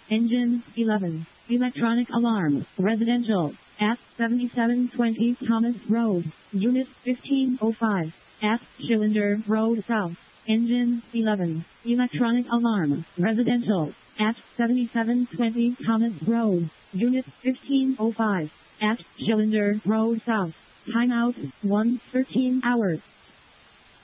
Engine 11. Electronic alarm. Residential. At 7720 Thomas Road. Unit 1505. At Cylinder Road South. Engine 11. Electronic alarm. Residential. At 7720 Thomas Road. Unit 1505. At Cylinder Road South. Timeout 1:13 hours.